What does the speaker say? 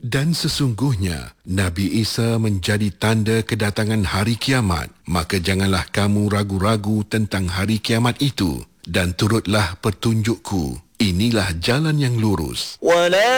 Dan sesungguhnya, Nabi Isa menjadi tanda kedatangan hari kiamat. Maka janganlah kamu ragu-ragu tentang hari kiamat itu. Dan turutlah petunjukku. Inilah jalan yang lurus.